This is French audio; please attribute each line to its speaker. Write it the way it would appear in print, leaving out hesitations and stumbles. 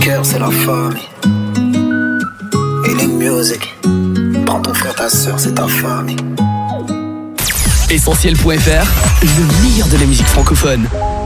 Speaker 1: cœur, c'est la famille. Healing music. Prends ton frère, ta soeur, c'est ta famille.
Speaker 2: Essentiel.fr, le meilleur de la musique francophone.